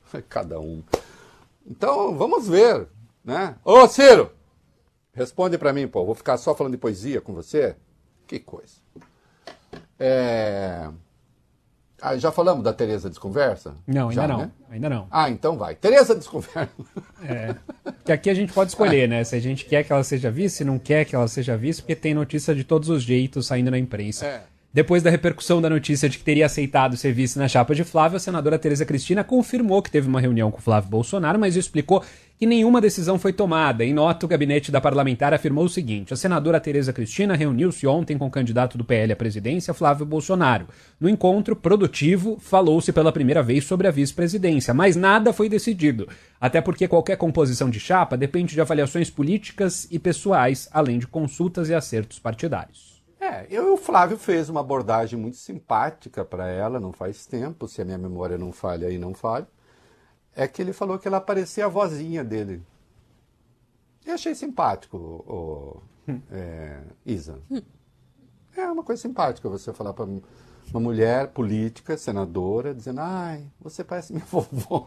Cada um. Então, vamos ver, né? Ô, Ciro! Responde pra mim, pô. Vou ficar só falando de poesia com você? Que coisa. Já falamos da Tereza Desconversa? Não, ainda já, não. Né? Ainda não. Então vai. Tereza Desconversa. Porque aqui a gente pode escolher, né? Se a gente quer que ela seja vice, se não quer que ela seja vice, porque tem notícia de todos os jeitos saindo na imprensa. Depois da repercussão da notícia de que teria aceitado ser vice na chapa de Flávio, a senadora Tereza Cristina confirmou que teve uma reunião com Flávio Bolsonaro, mas explicou que nenhuma decisão foi tomada. Em nota, o gabinete da parlamentar afirmou o seguinte: a senadora Tereza Cristina reuniu-se ontem com o candidato do PL à presidência, Flávio Bolsonaro. No encontro produtivo, falou-se pela primeira vez sobre a vice-presidência, mas nada foi decidido, até porque qualquer composição de chapa depende de avaliações políticas e pessoais, além de consultas e acertos partidários. O Flávio fez uma abordagem muito simpática para ela, não faz tempo, se a minha memória não falha aí, não falha. É que ele falou que ela parecia a vozinha dele. Eu achei simpático, Isa. É uma coisa simpática você falar para uma mulher política, senadora, dizendo: ai, você parece minha vovó.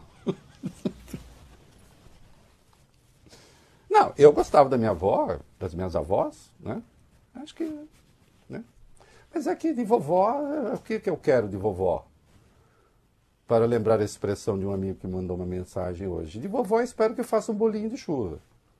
Não, eu gostava da minha avó, das minhas avós, né? Acho que... Né? Mas aqui de vovó, o que eu quero de vovó? Para lembrar a expressão de um amigo que mandou uma mensagem hoje. De vovó, espero que faça um bolinho de chuva.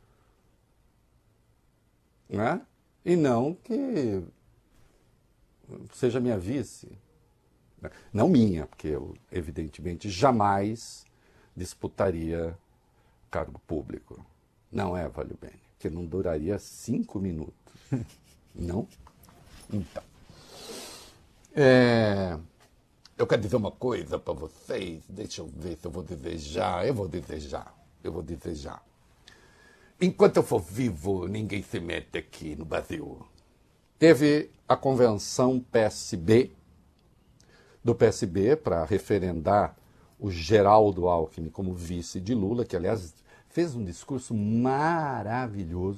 Né? E não que seja minha vice. Não minha, porque eu, evidentemente, jamais disputaria cargo público. Não é, Valeu Bene, que não duraria 5 minutos. Não? Então. Eu quero dizer uma coisa para vocês. Deixa eu ver se eu vou desejar. Eu vou desejar. Enquanto eu for vivo, ninguém se mete aqui no Brasil. Teve a convenção do PSB para referendar o Geraldo Alckmin como vice de Lula, que, aliás, fez um discurso maravilhoso.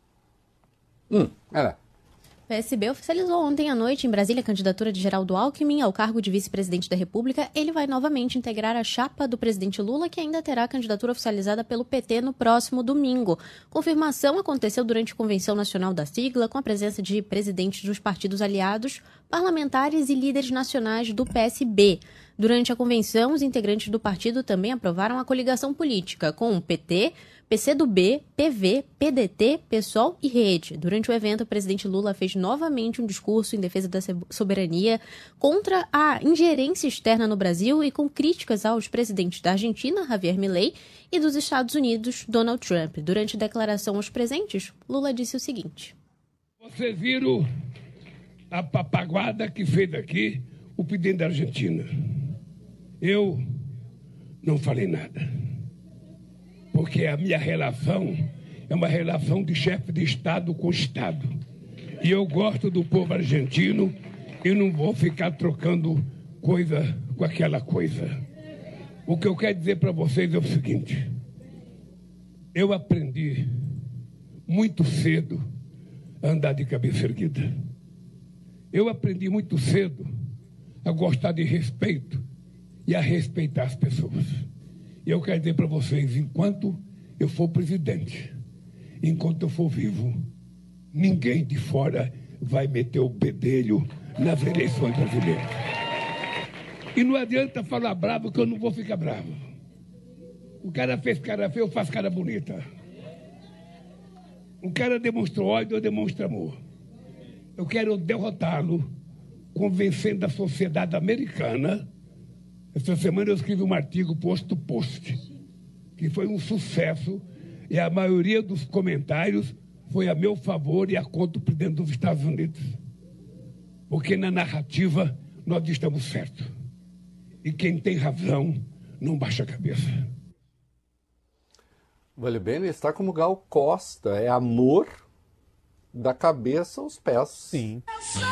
O PSB oficializou ontem à noite em Brasília a candidatura de Geraldo Alckmin ao cargo de vice-presidente da República. Ele vai novamente integrar a chapa do presidente Lula, que ainda terá a candidatura oficializada pelo PT no próximo domingo. Confirmação aconteceu durante a Convenção Nacional da sigla, com a presença de presidentes dos partidos aliados, parlamentares e líderes nacionais do PSB. Durante a convenção, os integrantes do partido também aprovaram a coligação política com o PT, PCdoB, PV, PDT, PSOL e Rede. Durante o evento, o presidente Lula fez novamente um discurso em defesa da soberania contra a ingerência externa no Brasil e com críticas aos presidentes da Argentina, Javier Milei, e dos Estados Unidos, Donald Trump. Durante a declaração aos presentes, Lula disse o seguinte: vocês viram a papaguada que fez aqui o presidente da Argentina. Eu não falei nada, porque a minha relação é uma relação de chefe de Estado com Estado. E eu gosto do povo argentino e não vou ficar trocando coisa com aquela coisa. O que eu quero dizer para vocês é o seguinte: eu aprendi muito cedo a andar de cabeça erguida. Eu aprendi muito cedo a gostar de respeito e a respeitar as pessoas. E eu quero dizer para vocês, enquanto eu for presidente, enquanto eu for vivo, ninguém de fora vai meter o bedelho nas eleições brasileiras. E não adianta falar bravo, que eu não vou ficar bravo. O cara fez cara feia, eu faço cara bonita. O cara demonstrou ódio, eu demonstro amor. Eu quero derrotá-lo, convencendo a sociedade americana. Essa semana eu escrevi um artigo post, que foi um sucesso, e a maioria dos comentários foi a meu favor e a contra o presidente dos Estados Unidos. Porque na narrativa nós estamos certos. E quem tem razão não baixa a cabeça. Valeu Bene está como Gal Costa, é amor da cabeça aos pés. Sim.